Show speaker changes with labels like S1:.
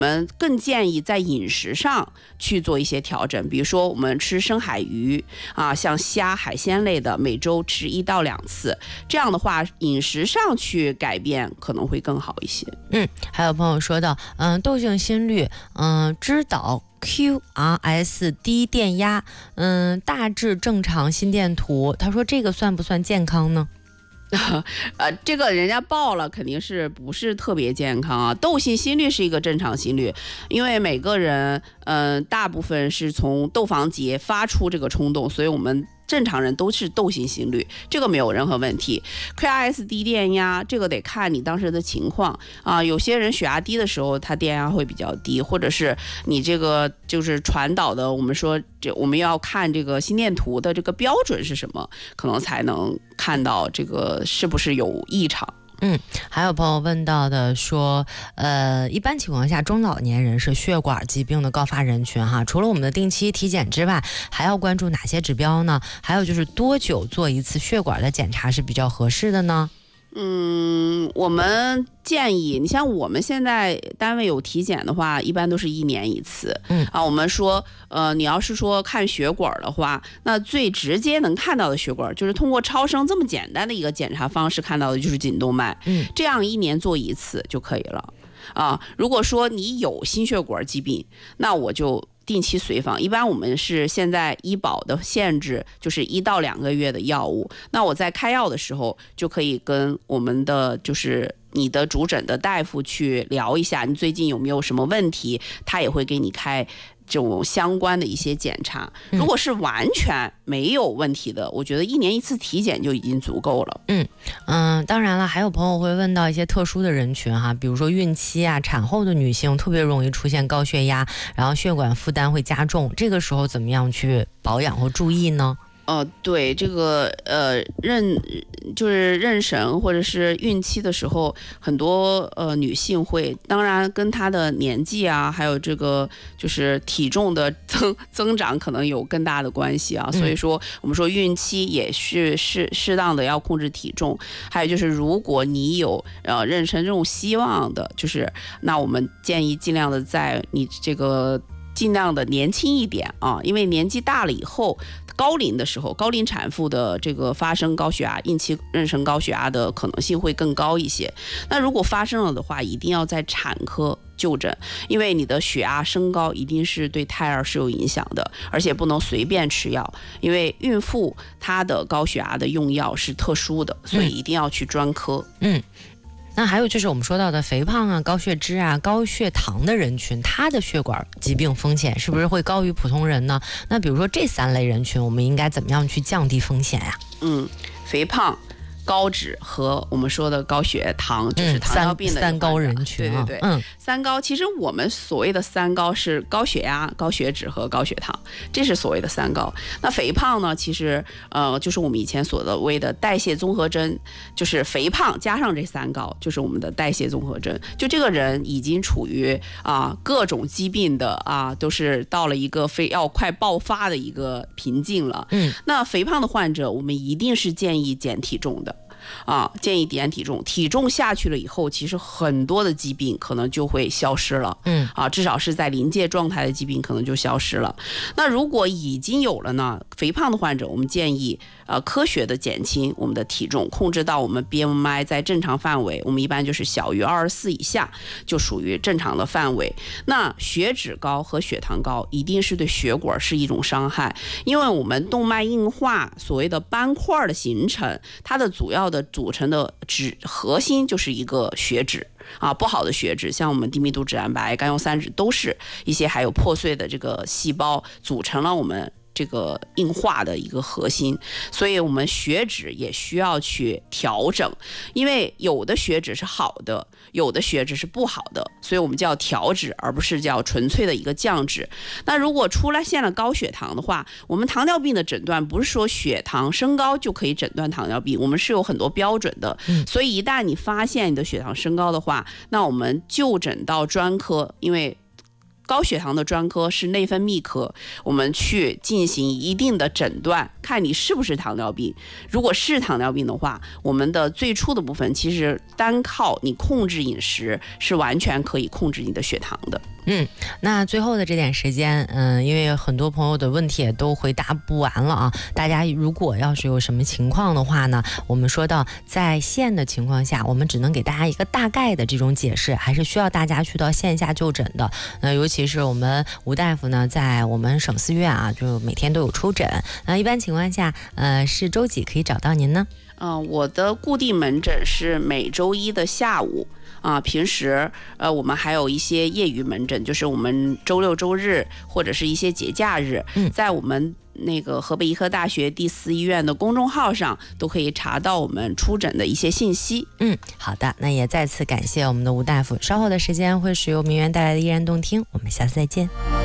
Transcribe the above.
S1: 我们更建议在饮食上去做一些调整，比如说我们吃深海鱼啊，像虾、海鲜类的，每周吃1到2次，这样的话饮食上去改变可能会更好一些。
S2: 还有朋友说到，窦性心律，知导 QRS 低电压，大致正常心电图，他说这个算不算健康呢？
S1: 这个人家报了，肯定是不是特别健康啊？窦性心律是一个正常心律，因为每个人，大部分是从窦房结发出这个冲动，所以我们正常人都是窦性心律，这个没有任何问题。QRS 低电压，这个得看你当时的情况啊。有些人血压低的时候，他电压会比较低，或者是你这个就是传导的，我们说我们要看这个心电图的这个标准是什么，可能才能看到这个是不是有异常。
S2: 还有朋友问到的说，一般情况下中老年人是血管疾病的高发人群哈，除了我们的定期体检之外，还要关注哪些指标呢？还有就是多久做一次血管的检查是比较合适的呢？
S1: 我们建议，你像我们现在单位有体检的话，一般都是1年1次。我们说，你要是说看血管的话，那最直接能看到的血管，就是通过超声这么简单的一个检查方式看到的就是颈动脉。这样1年做1次就可以了。如果说你有心血管疾病，那我就定期随访，一般我们是现在医保的限制就是1到2个月的药物，那我在开药的时候就可以跟我们的就是你的主诊的大夫去聊一下，你最近有没有什么问题，他也会给你开这种相关的一些检查。如果是完全没有问题的，我觉得1年1次体检就已经足够了。
S2: 当然了，还有朋友会问到一些特殊的人群哈，比如说孕期啊、产后的女性特别容易出现高血压，然后血管负担会加重，这个时候怎么样去保养或注意呢？
S1: 对，这个就是妊娠或者是孕期的时候，很多女性会，当然跟她的年纪啊，还有这个就是体重的增长可能有更大的关系啊。所以说我们说孕期也是适当的要控制体重。还有就是如果你有妊娠这种希望的，就是那我们建议尽量的在你这个尽量的年轻一点啊，因为年纪大了以后，高龄的时候，高龄产妇的这个发生高血压、孕期妊娠高血压的可能性会更高一些。那如果发生了的话，一定要在产科就诊，因为你的血压升高一定是对胎儿是有影响的，而且不能随便吃药，因为孕妇她的高血压的用药是特殊的，所以一定要去专科。
S2: 那还有就是我们说到的肥胖啊、高血脂啊、高血糖的人群，他的血管疾病风险是不是会高于普通人呢？那比如说这3类人群，我们应该怎么样去降低风险呀？
S1: 肥胖、高脂和我们说的高血糖，就是糖尿病的
S2: 三高人群。
S1: 对，三高其实我们所谓的3高是高血压、高血脂和高血糖，这是所谓的3高。那肥胖呢，其实就是我们以前所谓的代谢综合征，就是肥胖加上这3高，就是我们的代谢综合征。就这个人已经处于各种疾病的都是到了一个要快爆发的一个瓶颈了。那肥胖的患者，我们一定是建议减体重的。建议减体重，体重下去了以后，其实很多的疾病可能就会消失了。至少是在临界状态的疾病可能就消失了。那如果已经有了呢，肥胖的患者，我们建议科学的减轻我们的体重，控制到我们 BMI 在正常范围，我们一般就是小于24以下，就属于正常的范围。那血脂高和血糖高一定是对血管是一种伤害，因为我们动脉硬化所谓的斑块的形成，它的主要的组成的核心就是一个血脂。不好的血脂，像我们低密度脂蛋白、甘油三酯，都是一些还有破碎的这个细胞组成了我们这个硬化的一个核心，所以我们血脂也需要去调整，因为有的血脂是好的，有的血脂是不好的，所以我们叫调脂，而不是叫纯粹的一个降脂。那如果出现了高血糖的话，我们糖尿病的诊断不是说血糖升高就可以诊断糖尿病，我们是有很多标准的。所以一旦你发现你的血糖升高的话，那我们就诊到专科，因为高血糖的专科是内分泌科，我们去进行一定的诊断，看你是不是糖尿病。如果是糖尿病的话，我们的最初的部分其实单靠你控制饮食是完全可以控制你的血糖的。
S2: 那最后的这点时间，因为很多朋友的问题也都回答不完了啊。大家如果要是有什么情况的话呢，我们说到在线的情况下，我们只能给大家一个大概的这种解释，还是需要大家去到线下就诊的。那尤其是我们吴大夫呢，在我们省4院啊，就每天都有出诊。那一般情况下，是周几可以找到您呢？
S1: 我的固定门诊是每周一的下午。平时我们还有一些业余门诊，就是我们周六周日或者是一些节假日，在我们那个河北医科大学第4医院的公众号上都可以查到我们出诊的一些信息。
S2: 好的，那也再次感谢我们的吴大夫。稍后的时间会是由名媛带来的依然动听，我们下次再见。